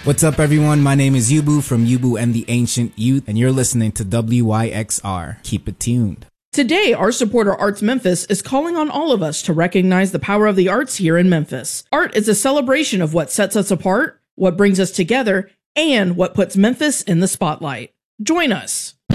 What's up, everyone? My name is Yubu from Yubu and the Ancient Youth, and you're listening to WYXR. Keep it tuned. Today, our supporter Arts Memphis is calling on all of us to recognize the power of the arts here in Memphis. Art is a celebration of what sets us apart, what brings us together, and what puts Memphis in the spotlight. Join us.